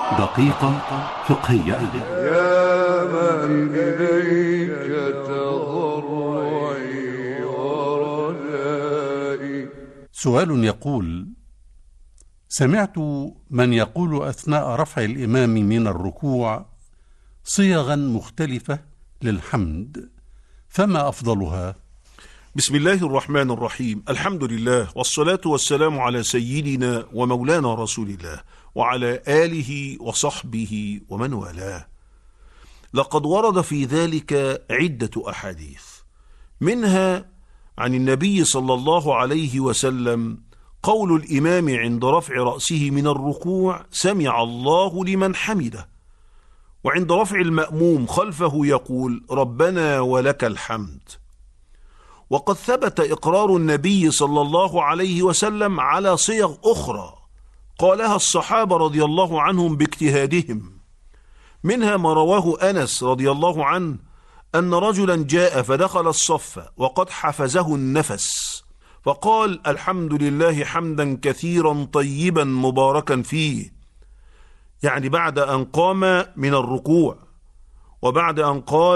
دقيقة فقهية. يا من إليك تضرعي ورجائي. سؤال يقول: سمعت من يقول أثناء رفع الإمام من الركوع صيغا مختلفة للحمد، فما أفضلها؟ بسم الله الرحمن الرحيم. الحمد لله والصلاة والسلام على سيدنا ومولانا رسول الله وعلى آله وصحبه ومن والاه. لقد ورد في ذلك عدة أحاديث، منها عن النبي صلى الله عليه وسلم قول الإمام عند رفع رأسه من الركوع: سمع الله لمن حمده. وعند رفع المأموم خلفه يقول: ربنا ولك الحمد. وقد ثبت إقرار النبي صلى الله عليه وسلم على صيغ أخرى قالها الصحابة رضي الله عنهم باجتهادهم، منها ما رواه أنس رضي الله عنه أن رجلا جاء فدخل الصف وقد حفزه النفس فقال: الحمد لله حمدا كثيرا طيبا مباركا فيه، يعني بعد أن قام من الركوع، وبعد أن قال